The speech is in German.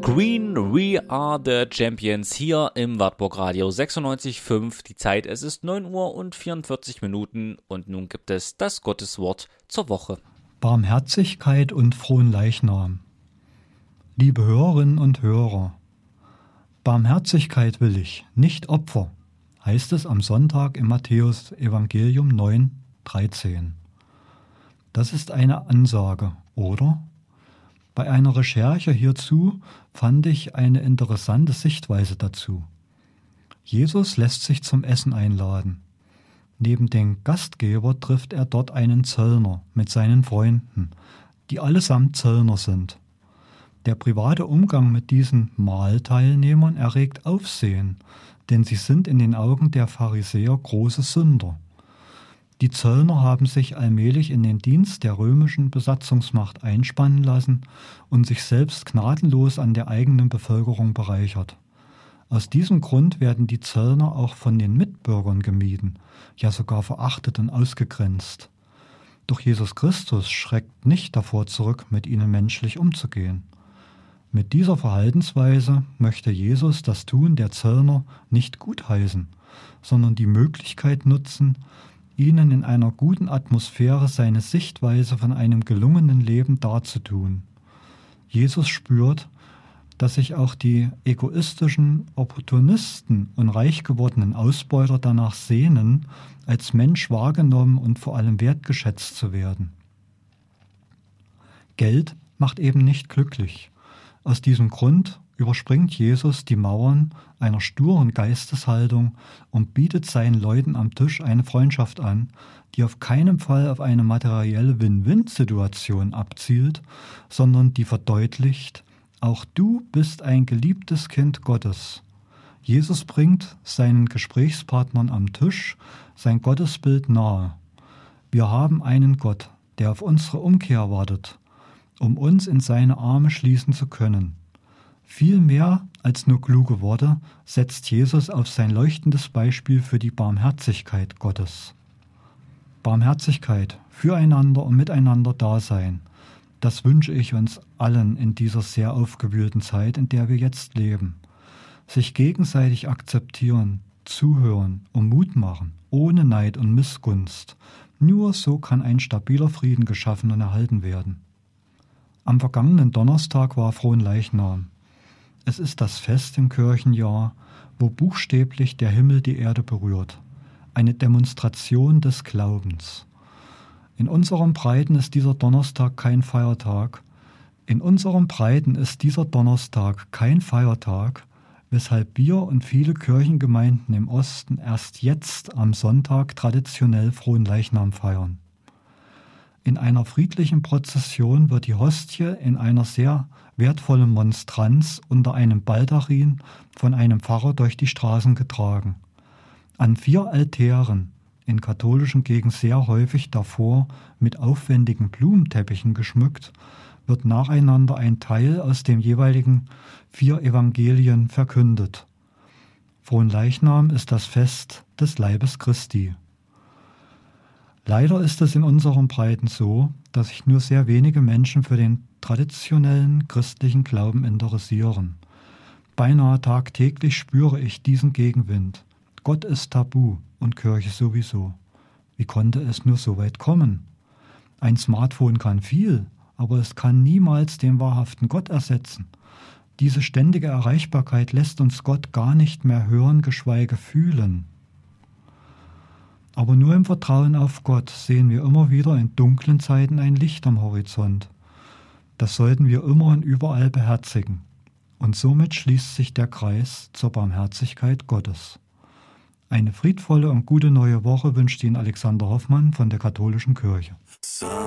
Queen, We Are the Champions hier im Wartburg Radio 96.5. Die Zeit, es ist 9 Uhr und 44 Minuten und nun gibt es das Gotteswort zur Woche. Barmherzigkeit und Fronleichnam. Liebe Hörerinnen und Hörer, Barmherzigkeit will ich, nicht Opfer, heißt es am Sonntag im Matthäus-Evangelium 9,13. Das ist eine Ansage, oder? Bei einer Recherche hierzu fand ich eine interessante Sichtweise dazu. Jesus lässt sich zum Essen einladen. Neben dem Gastgeber trifft er dort einen Zöllner mit seinen Freunden, die allesamt Zöllner sind. Der private Umgang mit diesen Mahlteilnehmern erregt Aufsehen, denn sie sind in den Augen der Pharisäer große Sünder. Die Zöllner haben sich allmählich in den Dienst der römischen Besatzungsmacht einspannen lassen und sich selbst gnadenlos an der eigenen Bevölkerung bereichert. Aus diesem Grund werden die Zöllner auch von den Mitbürgern gemieden, ja sogar verachtet und ausgegrenzt. Doch Jesus Christus schreckt nicht davor zurück, mit ihnen menschlich umzugehen. Mit dieser Verhaltensweise möchte Jesus das Tun der Zöllner nicht gutheißen, sondern die Möglichkeit nutzen, ihnen in einer guten Atmosphäre seine Sichtweise von einem gelungenen Leben darzutun. Jesus spürt, dass sich auch die egoistischen Opportunisten und reich gewordenen Ausbeuter danach sehnen, als Mensch wahrgenommen und vor allem wertgeschätzt zu werden. Geld macht eben nicht glücklich. Aus diesem Grund überspringt Jesus die Mauern einer sturen Geisteshaltung und bietet seinen Leuten am Tisch eine Freundschaft an, die auf keinen Fall auf eine materielle Win-Win-Situation abzielt, sondern die verdeutlicht, auch du bist ein geliebtes Kind Gottes. Jesus bringt seinen Gesprächspartnern am Tisch sein Gottesbild nahe. Wir haben einen Gott, der auf unsere Umkehr wartet, um uns in seine Arme schließen zu können. Viel mehr als nur kluge Worte setzt Jesus auf sein leuchtendes Beispiel für die Barmherzigkeit Gottes. Barmherzigkeit, füreinander und miteinander Dasein, das wünsche ich uns allen in dieser sehr aufgewühlten Zeit, in der wir jetzt leben. Sich gegenseitig akzeptieren, zuhören und Mut machen, ohne Neid und Missgunst. Nur so kann ein stabiler Frieden geschaffen und erhalten werden. Am vergangenen Donnerstag war Fronleichnam. Es ist das Fest im Kirchenjahr, wo buchstäblich der Himmel die Erde berührt. Eine Demonstration des Glaubens. In unseren Breiten ist dieser Donnerstag kein Feiertag. Weshalb wir und viele Kirchengemeinden im Osten erst jetzt am Sonntag traditionell Fronleichnam feiern. In einer friedlichen Prozession wird die Hostie in einer sehr wertvollen Monstranz unter einem Baldachin von einem Pfarrer durch die Straßen getragen. An 4 Altären, in katholischen Gegenden sehr häufig davor mit aufwendigen Blumenteppichen geschmückt, wird nacheinander ein Teil aus den jeweiligen 4 Evangelien verkündet. Fronleichnam ist das Fest des Leibes Christi. Leider ist es in unseren Breiten so, dass sich nur sehr wenige Menschen für den traditionellen christlichen Glauben interessieren. Beinahe tagtäglich spüre ich diesen Gegenwind. Gott ist tabu und Kirche sowieso. Wie konnte es nur so weit kommen? Ein Smartphone kann viel, aber es kann niemals den wahrhaften Gott ersetzen. Diese ständige Erreichbarkeit lässt uns Gott gar nicht mehr hören, geschweige fühlen. Aber nur im Vertrauen auf Gott sehen wir immer wieder in dunklen Zeiten ein Licht am Horizont. Das sollten wir immer und überall beherzigen. Und somit schließt sich der Kreis zur Barmherzigkeit Gottes. Eine friedvolle und gute neue Woche wünscht Ihnen Alexander Hoffmann von der Katholischen Kirche.